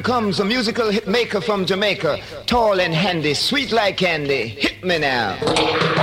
comes a musical hit maker from Jamaica, tall and handy, sweet like candy. Hit me now.